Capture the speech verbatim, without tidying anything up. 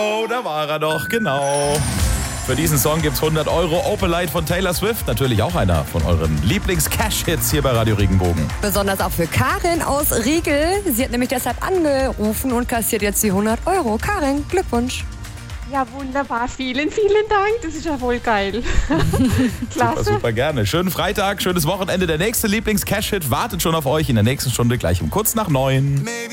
Oh, da war er doch, genau. Für diesen Song gibt's hundert Euro. Opalite von Taylor Swift, natürlich auch einer von euren Lieblings-Cash-Hits hier bei Radio Regenbogen. Besonders auch für Karin aus Riegel. Sie hat nämlich deshalb angerufen und kassiert jetzt die hundert Euro. Karin, Glückwunsch. Ja, wunderbar. Vielen, vielen Dank. Das ist ja wohl geil. Klasse. Super, super gerne. Schönen Freitag, schönes Wochenende. Der nächste Lieblings-Cash-Hit wartet schon auf euch in der nächsten Stunde, gleich um kurz nach neun.